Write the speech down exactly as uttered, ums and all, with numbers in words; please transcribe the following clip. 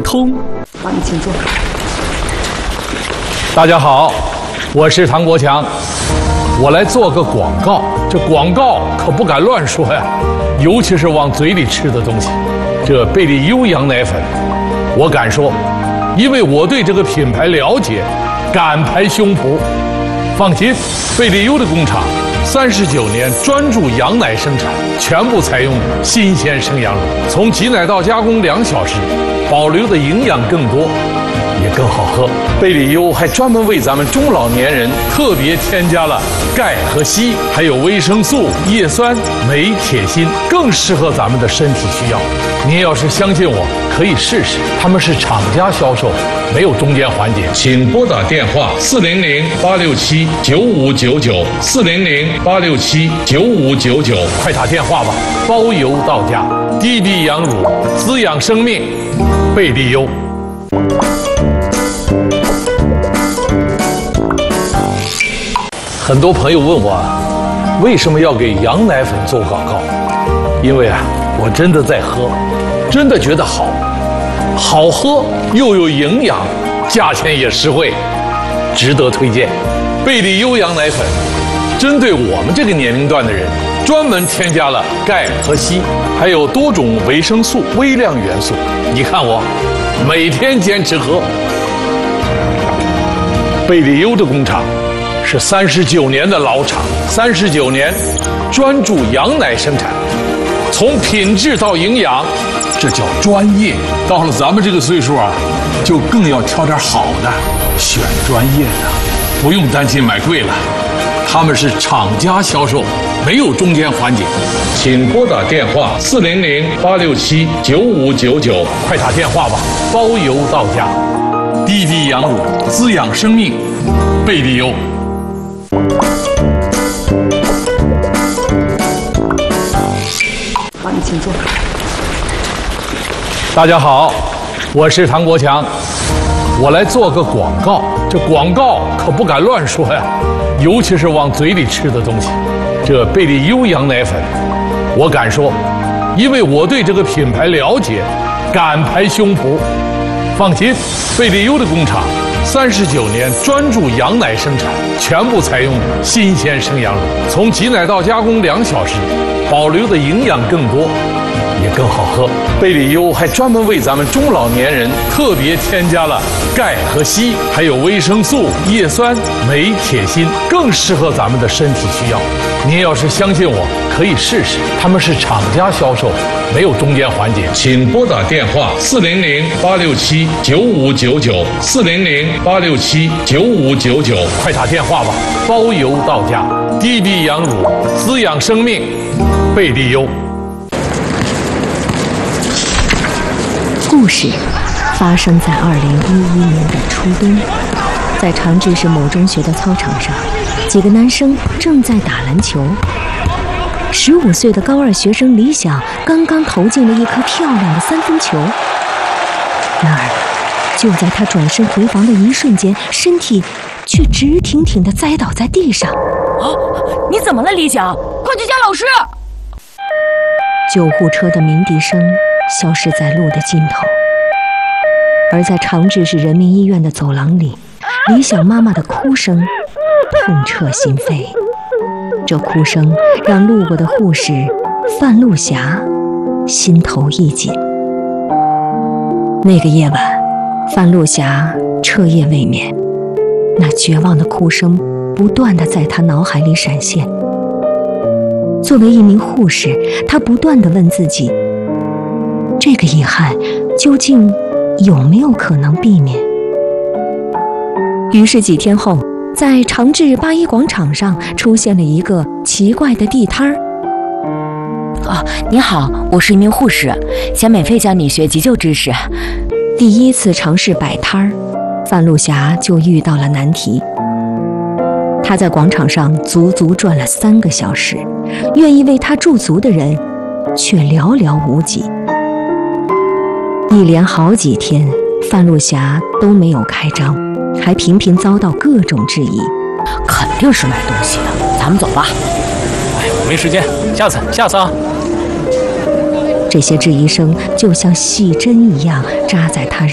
通。 好，你请坐。 大家好，我是唐国强，我来做个广告。这广告可不敢乱说呀，尤其是往嘴里吃的东西。这贝利优羊奶粉，我敢说，因为我对这个品牌了解，敢拍胸脯。放心，贝利优的工厂三十九年专注羊奶生产，全部采用新鲜生羊乳，从挤奶到加工两小时，保留的营养更多，也更好喝。贝利优还专门为咱们中老年人特别添加了钙和硒，还有维生素、叶酸、镁、铁、锌，更适合咱们的身体需要。您要是相信我，可以试试。他们是厂家销售，没有中间环节。请拨打电话四零零八六七九五九九四零零八六七九五九九，快打电话吧，包邮到家。低低羊乳，滋养生命，贝利优。很多朋友问我，为什么要给羊奶粉做广告？因为啊，我真的在喝，真的觉得好，好喝又有营养，价钱也实惠，值得推荐。贝利优羊奶粉针对我们这个年龄段的人，专门添加了钙和硒，还有多种维生素、微量元素。你看我每天坚持喝。贝利优的工厂是三十九年的老厂，三十九年专注羊奶生产，从品质到营养，这叫专业。到了咱们这个岁数啊，就更要挑点好的，选专业的，不用担心买贵了。他们是厂家销售，没有中间环节。请拨打电话四零零八六七九五九九，快打电话吧，包邮到家。低低羊乳，滋养生命，贝利优。 好，你请坐。 大家好，我是唐国强，我来做个广告。这广告可不敢乱说呀，尤其是往嘴里吃的东西。这贝利优羊奶粉，我敢说，因为我对这个品牌了解，敢拍胸脯。放心，贝利优的工厂三十九年专注羊奶生产，全部采用新鲜生羊乳，从挤奶到加工两小时，保留的营养更多，也更好喝。贝利优还专门为咱们中老年人特别添加了钙和硒，还有维生素、叶酸、镁、铁、锌，更适合咱们的身体需要。您要是相信我，可以试试。他们是厂家销售，没有中间环节。请拨打电话四零零八六七九五九九四零零八六七九五九九，快打电话吧，包邮到家。低低羊乳，滋养生命，贝利优。 故事发生在二零一一年的初冬，在长治市某中学的操场上，几个男生正在打篮球。十五岁的高二学生李想刚刚投进了一颗漂亮的三分球，然而就在他转身回防的一瞬间，身体却直挺挺地栽倒在地上。 啊！你怎么了，李想？快去叫老师！ 救护车的鸣笛声消失在路的尽头，而在长治市人民医院的走廊里，李想妈妈的哭声痛彻心扉。这哭声让路过的护士范露霞心头一紧。那个夜晚，范露霞彻夜未眠，那绝望的哭声不断地在她脑海里闪现。作为一名护士，她不断地问自己，这个遗憾究竟有没有可能避免？于是几天后，在长治八一广场上出现了一个奇怪的地摊儿。 啊，你好，我是一名护士，想免费教你学急救知识。 第一次尝试摆摊儿，范露霞就遇到了难题。她在广场上足足转了三个小时，愿意为她驻足的人却寥寥无几。一连好几天，范露霞都没有开张，还频频遭到各种质疑。 肯定是卖东西的，咱们走吧。 哎，我没时间，下次，下次啊。 这些质疑声就像细针一样扎在她